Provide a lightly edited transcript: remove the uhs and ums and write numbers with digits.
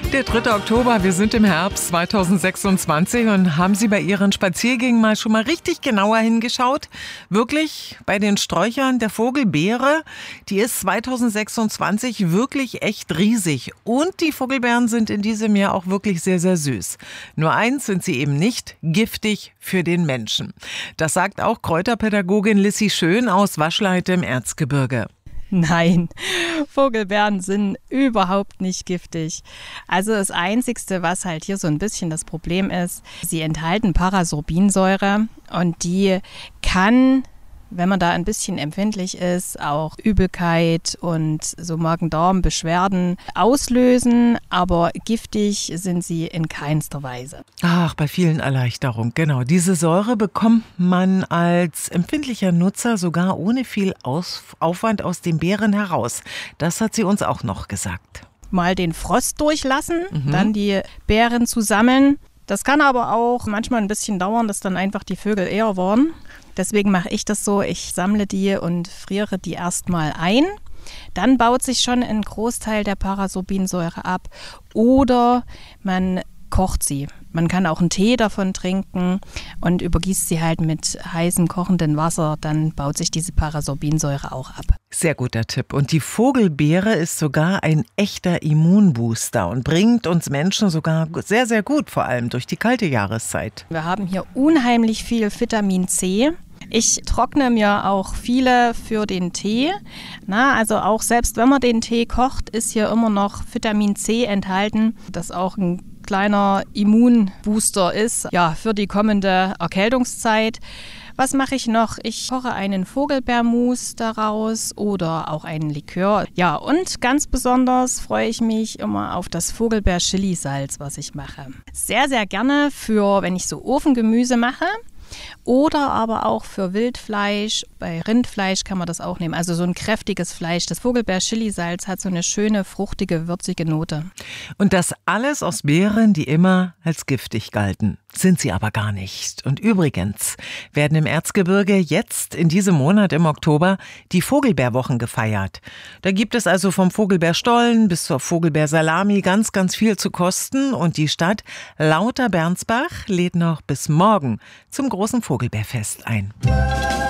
Der 3. Oktober, wir sind im Herbst 2026 und haben Sie bei Ihren Spaziergängen schon mal richtig genauer hingeschaut? Wirklich bei den Sträuchern der Vogelbeere, die ist 2026 wirklich echt riesig und die Vogelbeeren sind in diesem Jahr auch wirklich sehr, sehr süß. Nur eins sind sie eben nicht: giftig für den Menschen. Das sagt auch Kräuterpädagogin Lissi Schön aus Waschleite im Erzgebirge. Nein, Vogelbeeren sind überhaupt nicht giftig. Also das Einzigste, was halt hier so ein bisschen das Problem ist, sie enthalten Parasorbinsäure und die kann, wenn man da ein bisschen empfindlich ist, auch Übelkeit und so Magen-Darm-Beschwerden auslösen, aber giftig sind sie in keinster Weise. Ach, bei vielen Erleichterung, genau. Diese Säure bekommt man als empfindlicher Nutzer sogar ohne viel Aufwand aus den Beeren heraus. Das hat sie uns auch noch gesagt. Mal den Frost durchlassen, dann die Beeren zusammen. Das kann aber auch manchmal ein bisschen dauern, dass dann einfach die Vögel eher worden. Deswegen mache ich das so, ich sammle die und friere die erstmal ein. Dann baut sich schon ein Großteil der Parasorbinsäure ab oder man kocht sie. Man kann auch einen Tee davon trinken und übergießt sie halt mit heißem, kochendem Wasser. Dann baut sich diese Parasorbinsäure auch ab. Sehr guter Tipp. Und die Vogelbeere ist sogar ein echter Immunbooster und bringt uns Menschen sogar sehr, sehr gut, vor allem durch die kalte Jahreszeit. Wir haben hier unheimlich viel Vitamin C. Ich trockne mir auch viele für den Tee. Also auch selbst wenn man den Tee kocht, ist hier immer noch Vitamin C enthalten, das auch ein kleiner Immunbooster ist, für die kommende Erkältungszeit. Was mache ich noch? Ich koche einen Vogelbeermus daraus oder auch einen Likör. Ja, und ganz besonders freue ich mich immer auf das Vogelbeer-Chili-Salz, was ich mache. Sehr, sehr gerne wenn ich so Ofengemüse mache. Oder aber auch für Wildfleisch. Bei Rindfleisch kann man das auch nehmen. Also so ein kräftiges Fleisch. Das Vogelbeer-Chili-Salz hat so eine schöne, fruchtige, würzige Note. Und das alles aus Beeren, die immer als giftig galten. Sind sie aber gar nicht. Und übrigens werden im Erzgebirge jetzt in diesem Monat im Oktober die Vogelbeerwochen gefeiert. Da gibt es also vom Vogelbeerstollen bis zur Vogelbeersalami ganz, ganz viel zu kosten. Und die Stadt Lauter-Bernsbach lädt noch bis morgen zum großen Vogelbeerfest ein.